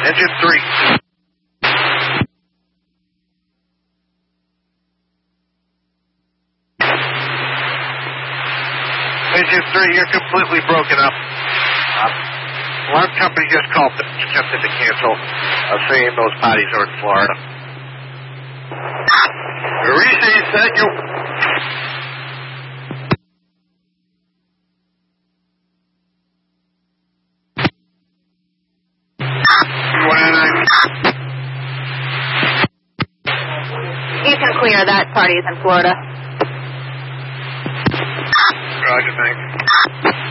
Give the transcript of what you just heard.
Engine 3. Engine 3, you're completely broken up. Alarm company just called, attempted to cancel, saying those bodies are in Florida. Receive, thank you. You can clear that. Party's in Florida. Roger, thanks.